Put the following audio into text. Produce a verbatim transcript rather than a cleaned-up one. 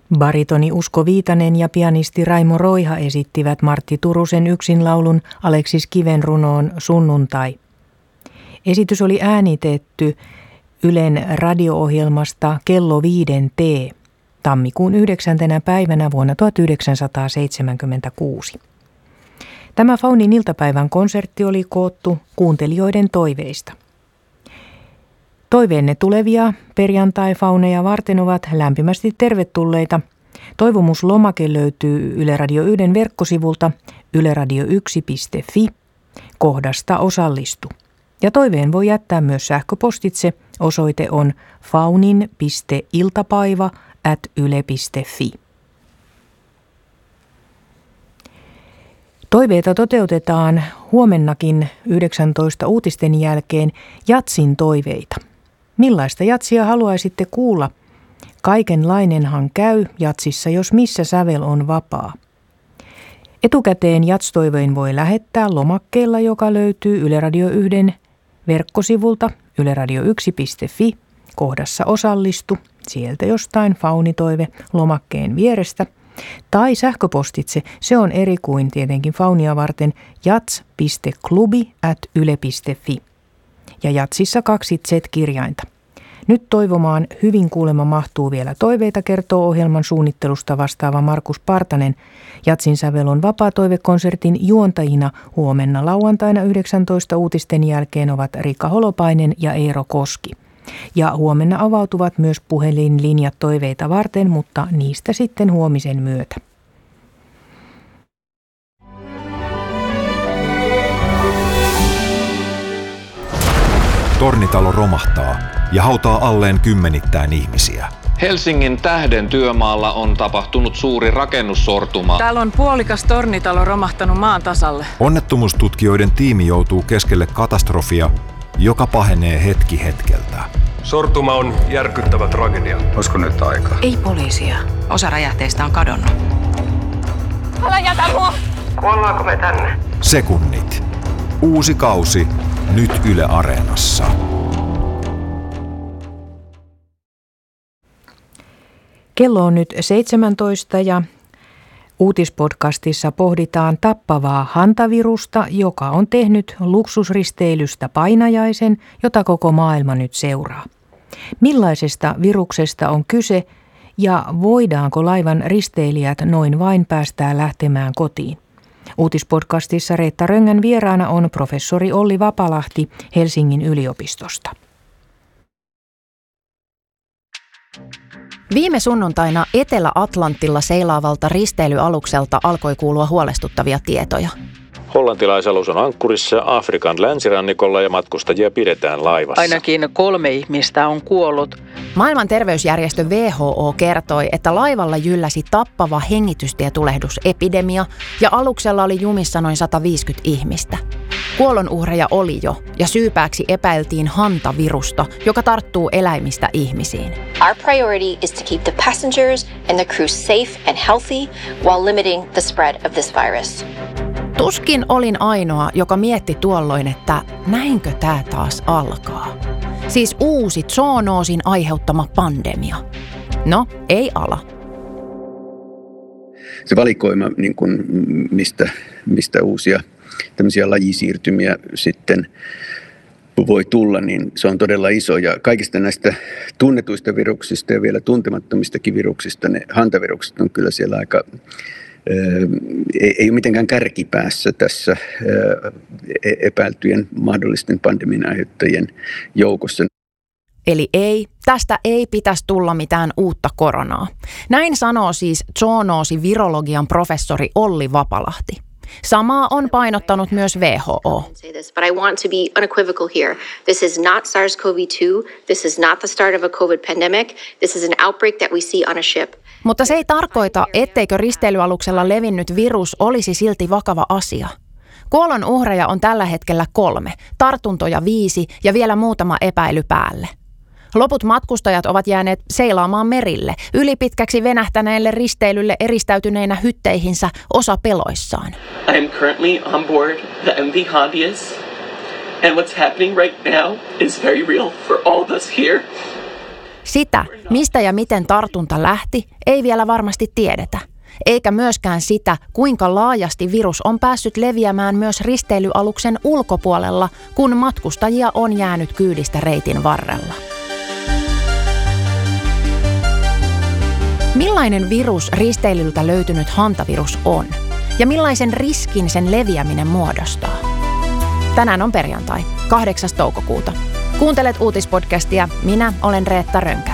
Baritoni Usko Viitanen ja pianisti Raimo Roiha esittivät Martti Turusen yksinlaulun Aleksis Kiven runoon Sunnuntai. Esitys oli äänitetty Ylen radio-ohjelmasta Kello viiden T tammikuun yhdeksäntenä päivänä vuonna tuhatyhdeksänsataaseitsemänkymmentäkuusi. Tämä Faunin iltapäivän konsertti oli koottu kuuntelijoiden toiveista. Toiveenne tulevia perjantai-fauneja varten ovat lämpimästi tervetulleita. Toivomuslomake löytyy Yle Radio yhden verkkosivulta yle radio yksi piste fi kohdasta osallistu. Ja toiveen voi jättää myös sähköpostitse. Osoite on faunin piste iltapaiva ät yle piste fi. Toiveita toteutetaan huomennakin yhdeksäntoista uutisten jälkeen Jatsin toiveita. Millaista jatsia haluaisitte kuulla? Kaikenlainenhan käy Jatsissa, jos missä sävel on vapaa. Etukäteen jatstoivein voi lähettää lomakkeella, joka löytyy Yle Radio yhden verkkosivulta yle radio yksi piste fi kohdassa osallistu, sieltä jostain faunitoive lomakkeen vierestä, tai sähköpostitse, se on eri kuin tietenkin faunia varten, jats piste klubi ät yle piste fi ja Jatsissa kaksi Z-kirjainta. Nyt toivomaan hyvin kuulemma mahtuu vielä toiveita, kertoo ohjelman suunnittelusta vastaava Markus Partanen. Jatsin sävelon vapaa-toivekonsertin juontajina huomenna lauantaina yhdeksäntoista uutisten jälkeen ovat Riikka Holopainen ja Eero Koski. Ja huomenna avautuvat myös puhelinlinjat toiveita varten, mutta niistä sitten huomisen myötä. Tornitalo romahtaa ja hautaa alleen kymmenittäin ihmisiä. Helsingin Tähden työmaalla on tapahtunut suuri rakennussortuma. Täällä on puolikas tornitalo romahtanut maan tasalle. Onnettomuustutkijoiden tiimi joutuu keskelle katastrofia, joka pahenee hetki hetkeltä. Sortuma on järkyttävä tragedia. Olisiko nyt aika? Ei poliisia. Osa räjähteistä on kadonnut. Älä jätä mua! Kuollaanko me tänne? Sekunnit. Uusi kausi. Nyt Yle Areenassa. Kello on nyt seitsemäntoista ja uutispodcastissa pohditaan tappavaa hantavirusta, joka on tehnyt luksusristeilystä painajaisen, jota koko maailma nyt seuraa. Millaisesta viruksesta on kyse ja voidaanko laivan risteilijät noin vain päästää lähtemään kotiin? Uutispodcastissa Reetta Röngän vieraana on professori Olli Vapalahti Helsingin yliopistosta. Viime sunnuntaina Etelä-Atlantilla seilaavalta risteilyalukselta alkoi kuulua huolestuttavia tietoja. Hollantilaisalus on ankkurissa Afrikan länsirannikolla ja matkustajia pidetään laivassa. Ainakin kolme ihmistä on kuollut. Maailman terveysjärjestö W H O kertoi, että laivalla jylläsi tappava hengitystietulehdusepidemia ja aluksella oli jumissa noin sata viisikymmentä ihmistä. Kuolonuhreja oli jo ja syypääksi epäiltiin hantavirusta, joka tarttuu eläimistä ihmisiin. Our priority is to keep the passengers and the crew safe and healthy while limiting the spread of this virus. Tuskin olin ainoa, joka mietti tuolloin, että näinkö tää taas alkaa. Siis uusi zoonoosin aiheuttama pandemia. No, ei ala. Se valikoima, niin kuin mistä, mistä uusia tämmöisiä lajisiirtymiä sitten voi tulla, niin se on todella iso. Ja kaikista näistä tunnetuista viruksista ja vielä tuntemattomistakin viruksista, ne hantavirukset on kyllä siellä aika, ei, ei ole mitenkään kärkipäässä tässä epäiltyjen mahdollisten pandemian aiheuttajien joukossa. Eli ei, tästä ei pitäisi tulla mitään uutta koronaa. Näin sanoo siis zoonoosi-virologian professori Olli Vapalahti. Samaa on painottanut myös W H O. But I want to be unequivocal here. This is not SARS-C o V two. This is not the start of a COVID pandemic. This is an outbreak that we see on a ship. Mutta se ei tarkoita, etteikö risteilyaluksella levinnyt virus olisi silti vakava asia. Kuolon uhreja on tällä hetkellä kolme, tartuntoja viisi ja vielä muutama epäily päälle. Loput matkustajat ovat jääneet seilaamaan merille, ylipitkäksi venähtäneelle risteilylle eristäytyneinä hytteihinsä, osa peloissaan. I am currently on board the M V Hondius, and what's happening right now is very real for all of us here. Sitä, mistä ja miten tartunta lähti, ei vielä varmasti tiedetä. Eikä myöskään sitä, kuinka laajasti virus on päässyt leviämään myös risteilyaluksen ulkopuolella, kun matkustajia on jäänyt kyydistä reitin varrella. Millainen virus risteilyltä löytynyt hantavirus on? Ja millaisen riskin sen leviäminen muodostaa? Tänään on perjantai, kahdeksas toukokuuta. Kuuntelet uutispodcastia, minä olen Reetta Rönkä.